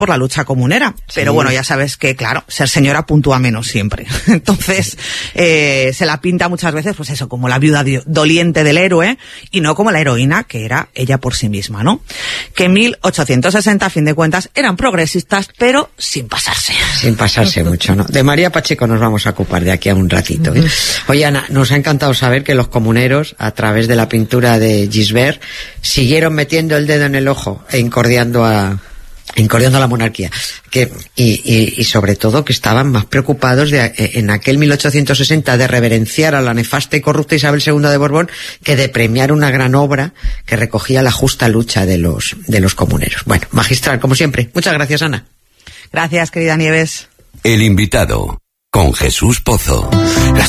por la lucha comunera. Sí. Pero bueno, ya sabes que, claro, ser señora puntúa menos siempre. Entonces, se la pinta muchas veces, pues eso, como la viuda doliente del héroe, y no como la heroína, que era ella por sí misma, ¿no? Que en 1860, a fin de cuentas, eran progresistas, pero sin pasarse. Sin pasarse mucho, ¿no? De María Pacheco nos vamos a ocupar de aquí a un ratito, ¿eh? Oye, Ana, nos ha encantado saber que los comuneros, a través de la pintura de Gisbert, siguieron metiendo el dedo en el ojo e incordiando a la monarquía, y sobre todo que estaban más preocupados en aquel 1860 de reverenciar a la nefasta y corrupta Isabel II de Borbón que de premiar una gran obra que recogía la justa lucha de los comuneros. Bueno, magistral, como siempre. Muchas gracias, Ana. Gracias, querida Nieves. El invitado, con Jesús Pozo.